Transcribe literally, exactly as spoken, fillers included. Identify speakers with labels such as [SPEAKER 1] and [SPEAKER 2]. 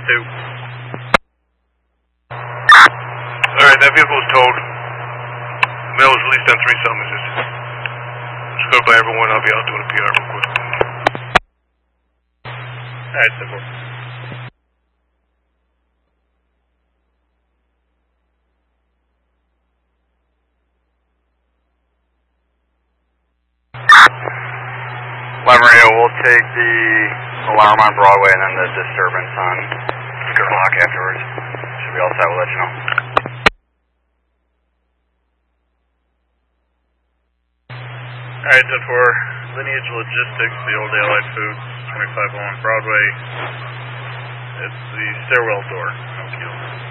[SPEAKER 1] two.
[SPEAKER 2] Alright, that vehicle is towed. The mail was released on three summonses. Just go by everyone, I'll be out doing a P R real quick.
[SPEAKER 1] Alright, simple.
[SPEAKER 3] Leverio, we'll take the alarm on Broadway and then the disturbance on Gerlach afterwards. Should be all set, we'll let you know.
[SPEAKER 1] Alright, ten four, Lineage Logistics, the old Allied Foods, twenty-five oh one Broadway. It's the stairwell door. No kill.